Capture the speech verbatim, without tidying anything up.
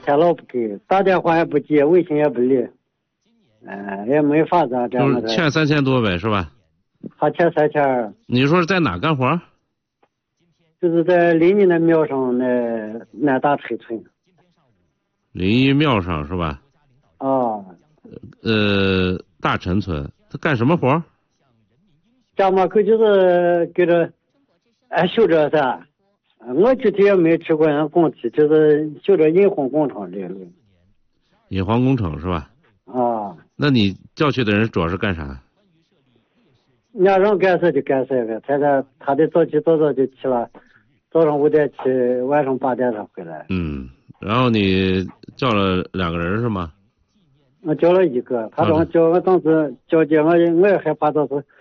他老不给，打电话也不接，微信也不理，嗯、呃，也没法子啊，这样就是欠三千多呗，是吧？ 还欠三千二。 你说是在哪干活？ 就是在临沂的庙上那南大推村。 临沂庙上是吧？ 啊。 呃，大陈村，他干什么活？ 家门口就是给着，哎，修这噻。我具体也没吃过人工体，就是修这引黄工程这类。 引黄工程是吧？ 啊。 那你叫去的人主要是干啥？ 人家让干啥就干啥呗，他在他得早起早早就起了，早上五点去，晚上八点才回来。 嗯，然后你叫了两个人是吗？ 我叫了一个，他让叫我当时交接，我我也害怕他是